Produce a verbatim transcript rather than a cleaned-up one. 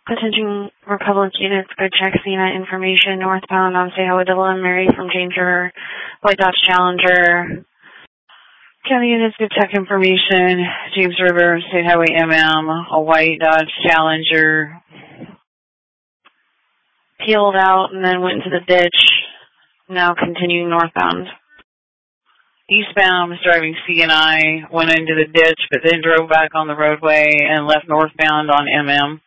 Attention Republic units, go check C N I information northbound on Say Highway Double M, Mary from James River, White Dodge Challenger. County units, go check information, James River, State Highway M M, a White Dodge Challenger. Peeled out and then went into the ditch, now continuing northbound. Eastbound was driving C N I, went into the ditch, but then drove back on the roadway and left northbound on M M.